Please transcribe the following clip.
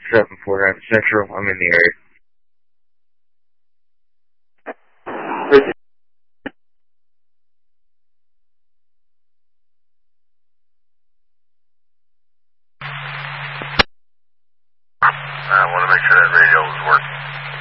749 Central. I'm in the area. I want to make sure that radio is working.